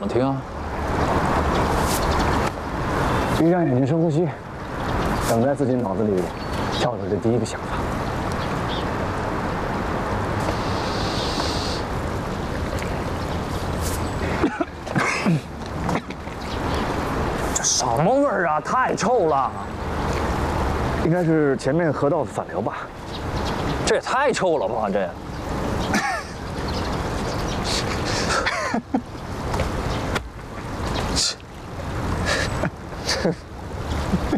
听啊。 闭上眼睛，深呼吸，等待自己脑子里跳出的第一个想法。 这什么味儿啊？太臭了！ 应该是前面河道的反流吧？ 这也太臭了吧！这。